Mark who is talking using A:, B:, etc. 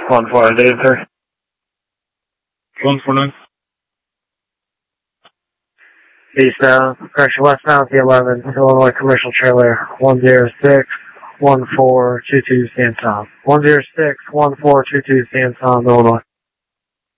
A: 1-4, Dave, sir.
B: 149.
A: Eastbound, correction, westbound, the 11, Illinois commercial trailer, 106-1422 San Tom. 106-1422 San Tom, Illinois.